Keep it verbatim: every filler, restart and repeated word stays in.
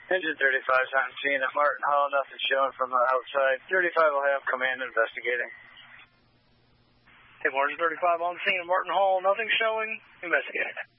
Engine thirty-five is on scene at Martin Hall. Nothing showing from the outside. thirty-five will have command investigating. Hey, Martin thirty-five on scene at Martin Hall. Nothing showing. Investigating.